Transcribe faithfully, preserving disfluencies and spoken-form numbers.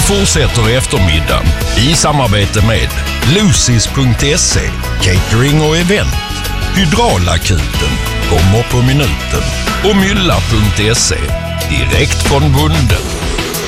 fortsätter i eftermiddagen i samarbete med Lucis punkt se, catering och event, Hydraulakuten, kommer på minuten och Mylla punkt se, direkt från bonden.